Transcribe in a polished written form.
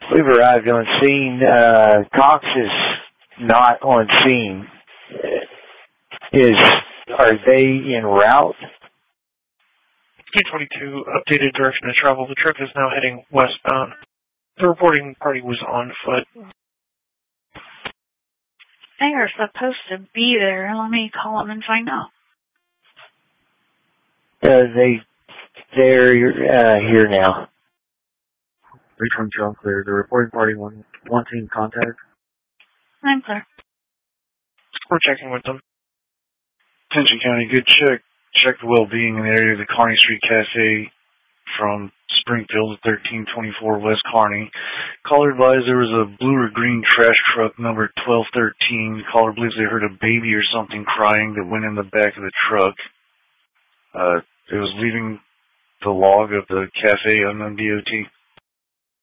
We've arrived on scene. Cox is not on scene. Are they en route? 222, updated direction of travel. The trip is now heading westbound. The reporting party was on foot. They are supposed to be there. Let me call them and find out. They're here now. Return to clear. The reporting party wanting contact. I'm clear. We're checking with them. Attention County, good check. Check the well-being in the area of the Kearney Street Cafe from Springfield to 1324 West Kearney. Caller advised there was a blue or green trash truck number 1213. Caller believes they heard a baby or something crying that went in the back of the truck. It was leaving the log of the cafe unknown DOT.